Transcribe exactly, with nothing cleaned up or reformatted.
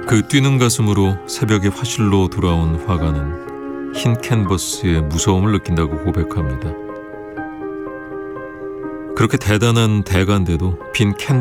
그 뛰는 가슴으로 새벽의 화실로 돌아온 화가는 흰 캔버스에 무서움을 느낀다고 고백합니다. 그렇게 대단한 대가인데도 빈 캔